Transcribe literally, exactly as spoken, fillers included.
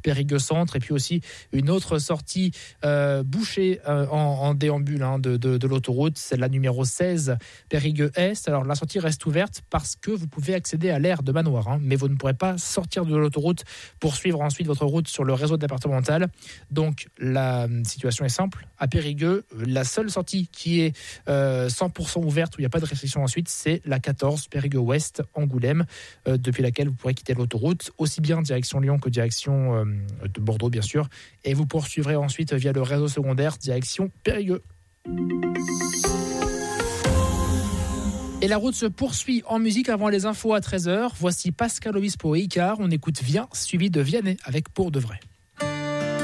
Périgueux Centre, et puis aussi une autre sortie euh, bouchée euh, en, en déambule hein, de, de, de l'autoroute, c'est la numéro seize Périgueux Est. Alors la sortie reste ouverte parce que vous pouvez accéder à l'aire de Manoir, hein, mais vous ne pourrez pas sortir de l'autoroute pour suivre ensuite votre route sur le réseau départemental. Donc la situation est simple, à Périgueux, la seule sortie qui est euh, cent pour cent ouverte, où il n'y a pas de restriction ensuite, c'est la quatorze Périgueux Ouest Angoulême, euh, depuis laquelle vous pourrez quitter l'autoroute, aussi bien direction Lyon que direction euh, de Bordeaux bien sûr, et vous poursuivrez ensuite via le réseau secondaire direction Périgueux. Et la route se poursuit en musique avant les infos à treize heures. Voici Pascal Obispo et Icar, on écoute Viens, suivi de Vianney avec Pour de vrai.